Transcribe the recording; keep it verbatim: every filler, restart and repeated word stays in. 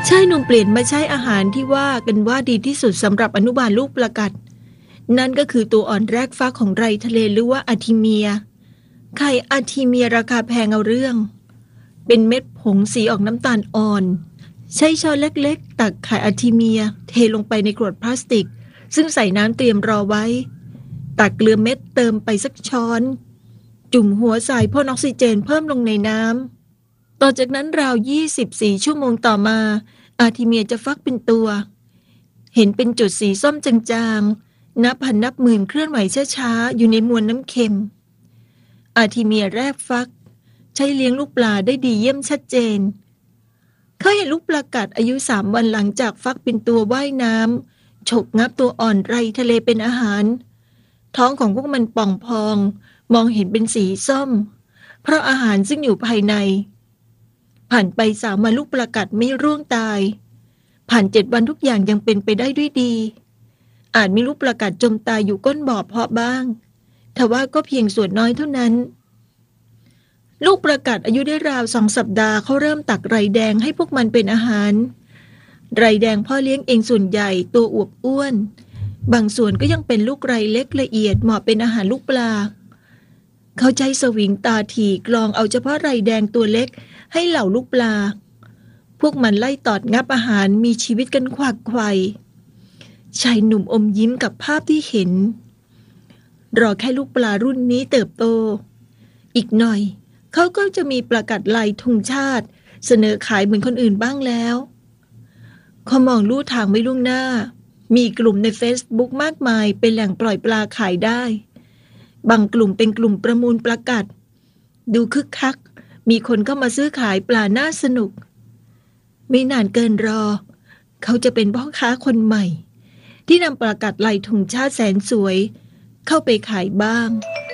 ชายหนุ่มเปลี่ยนมาใช้อาหารที่ว่ากันว่าดีที่สุดสำหรับอนุบาลลูกประกัดนั่นก็คือตัวอ่อนแรกฟ้าของไรทะเลหรือว่าอาร์ทิเมียไข่อาร์ทิเมียราคาแพงเอาเรื่องเป็นเม็ดผงสีออกน้ำตาลอ่อนใช้ช้อนเล็กๆตักไข่อาร์ทิเมียเทลงไปในขวดพลาสติกซึ่งใส่น้ำเตรียมรอไว้ตักเกลือเม็ดเติมไปสักช้อนจุ่มหัวใส่พ่นออกซิเจนเพิ่มลงในน้ำต่อจากนั้นราวยี่สิบสี่ชั่วโมงต่อมาอาร์ทิเมียจะฟักเป็นตัวเห็นเป็นจุดสีส้มจางๆนับพันนับหมื่นเคลื่อนไหวช้าๆอยู่ในมวลน้ำเค็มอาร์ทิเมียแรกฟักใช้เลี้ยงลูกปลาได้ดีเยี่ยมชัดเจนเขาเห็นลูกปลากัดอายุสามวันหลังจากฟักเป็นตัวว่ายน้ำฉกงับตัวอ่อนไรทะเลเป็นอาหารท้องของพวกมันป่องพองมองเห็นเป็นสีส้มเพราะอาหารซึ่งอยู่ภายในผ่านไปสามวันลูกปลากัดไม่ร่วงตายผ่านเจ็ดวันทุกอย่างยังเป็นไปได้ด้วยดีอาจมีลูกปลากัดจมตายอยู่ก้นบ่อเพาะบ้างทว่าก็เพียงส่วนน้อยเท่านั้นลูกปลากัดอายุได้ราวสองสัปดาห์เขาเริ่มตักไรแดงให้พวกมันเป็นอาหารไรแดงพ่อเลี้ยงเองส่วนใหญ่ตัวอวบอ้วนบางส่วนก็ยังเป็นลูกไรเล็กละเอียดเหมาะเป็นอาหารลูกปลาเขาใช้สวิงตาถี่กรองเอาเฉพาะไรแดงตัวเล็กให้เหล่าลูกปลาพวกมันไล่ตอดงับอาหารมีชีวิตกันขวักไขว่ชายหนุ่มอมยิ้มกับภาพที่เห็นรอแค่ลูกปลารุ่นนี้เติบโตอีกหน่อยเขาก็จะมีประกาศลายธงชาติเสนอขายเหมือนคนอื่นบ้างแล้วเขามองลู่ทางไม่ล่วงหน้ามีกลุ่มใน Facebook มากมายเป็นแหล่งปล่อยปลาขายได้บางกลุ่มเป็นกลุ่มประมูลประกาศดูคึกคักมีคนเข้ามาซื้อขายปลาน่าสนุกไม่นานเกินรอเขาจะเป็นพ่อค้าคนใหม่ที่นำประกาศลายธงชาติแสนสวยเข้าไปขายบ้าง